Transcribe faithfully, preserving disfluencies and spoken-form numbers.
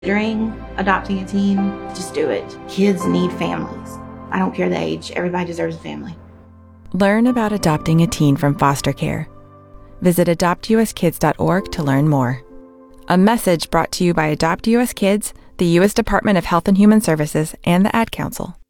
During adopting a teen, just do it. Kids need families. I don't care the age. Everybody deserves a family. Learn about adopting a teen from foster care. Visit adopt u s kids dot org to learn more. A message brought to you by Adopt U S Kids, the U S Department of Health and Human Services, and the Ad Council.